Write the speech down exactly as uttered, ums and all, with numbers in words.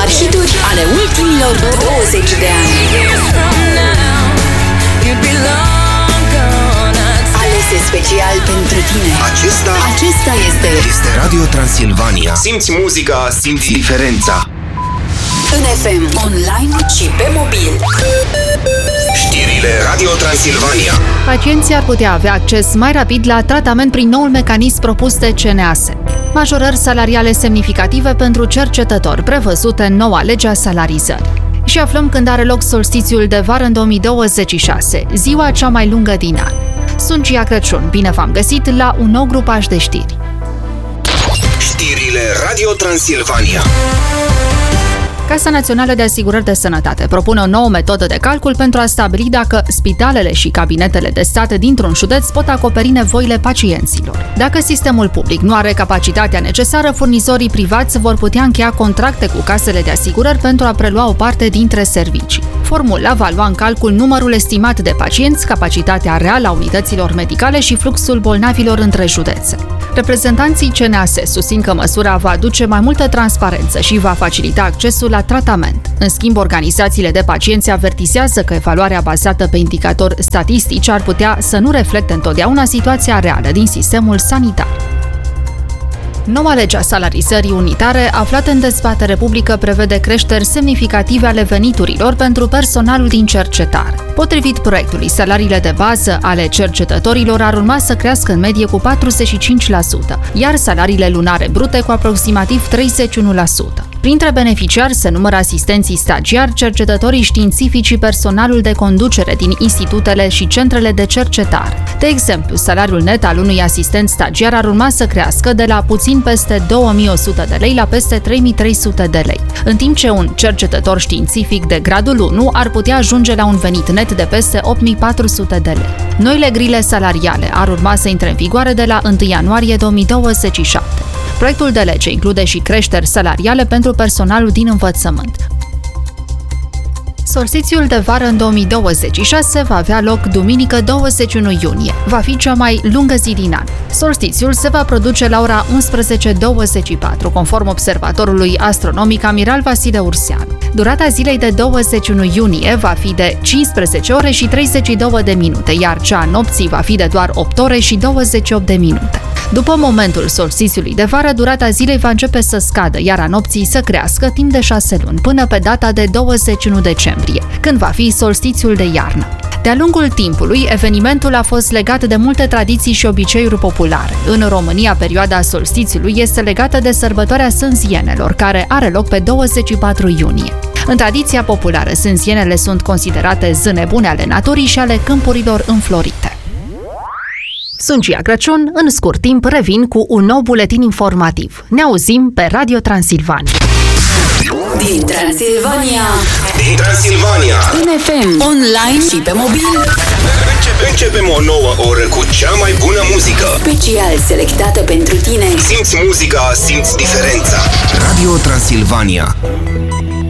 mari hituri ale ultimilor douăzeci de ani. Alese special pentru tine. Acesta, Acesta este este Radio Transilvania. Simți muzica, simți diferența. în F M, online și pe mobil. Știrile Radio Transilvania. Pacienții ar putea avea acces mai rapid la tratament prin noul mecanism propus de C N A S. Majorări salariale semnificative pentru cercetători prevăzute în noua lege a salarizării. Și aflăm când are loc solstițiul de vară în două mii douăzeci și șase, ziua cea mai lungă din an. Sunt Gia Crăciun, bine v-am găsit la un nou grupaj de știri. Știrile Radio Transilvania. Casa Națională de Asigurări de Sănătate propune o nouă metodă de calcul pentru a stabili dacă spitalele și cabinetele de stat dintr-un județ pot acoperi nevoile pacienților. Dacă sistemul public nu are capacitatea necesară, furnizorii privați vor putea încheia contracte cu casele de asigurări pentru a prelua o parte dintre servicii. Formula va lua în calcul numărul estimat de pacienți, capacitatea reală a unităților medicale și fluxul bolnavilor între județe. Reprezentanții C N A S susțin că măsura va aduce mai multă transparență și va facilita accesul la tratament. În schimb, organizațiile de pacienți avertizează că evaluarea bazată pe indicatori statistici ar putea să nu reflecte întotdeauna situația reală din sistemul sanitar. Noua lege a salarizării unitare, aflată în dezbatere publică, prevede creșteri semnificative ale veniturilor pentru personalul din cercetare. Potrivit proiectului, salariile de bază ale cercetătorilor ar urma să crească în medie cu patruzeci și cinci la sută, iar salariile lunare brute cu aproximativ treizeci și unu la sută. Printre beneficiari se numără asistenții stagiari, cercetătorii științifici și personalul de conducere din institutele și centrele de cercetare. De exemplu, salariul net al unui asistent stagiar ar urma să crească de la puțin peste două mii o sută de lei la peste trei mii trei sute de lei, în timp ce un cercetător științific de gradul unu ar putea ajunge la un venit net de peste opt mii patru sute de lei. Noile grile salariale ar urma să intre în vigoare de la întâi ianuarie două mii douăzeci și șapte. Proiectul de lege include și creșteri salariale pentru personalul din învățământ. Solstițiul de vară în două mii douăzeci și șase va avea loc duminică douăzeci și unu iunie. Va fi cea mai lungă zi din an. Solstițiul se va produce la ora unsprezece douăzeci și patru, conform observatorului astronomic Amiral Vasile Urseanu. Durata zilei de douăzeci și unu iunie va fi de cincisprezece ore și treizeci și două de minute, iar cea a nopții va fi de doar opt ore și douăzeci și opt de minute. După momentul solstițiului de vară, durata zilei va începe să scadă, iar a nopții să crească timp de șase luni, până pe data de douăzeci și unu decembrie, când va fi solstițiul de iarnă. De-a lungul timpului, evenimentul a fost legat de multe tradiții și obiceiuri populare. În România, perioada solstițiului este legată de sărbătoarea Sânzienelor, care are loc pe douăzeci și patru iunie. În tradiția populară, sânzienele sunt considerate zâne bune ale naturii și ale câmpurilor înflorite. Sunt Gia Crăciun, în scurt timp revin cu un nou buletin informativ. Ne auzim pe Radio Transilvania. Din Transilvania, Din Transilvania. în F M, online și pe mobil. Începe, începem o nouă oră cu cea mai bună muzică. Special selectată pentru tine. Simți muzica, simți diferența. Radio Transilvania.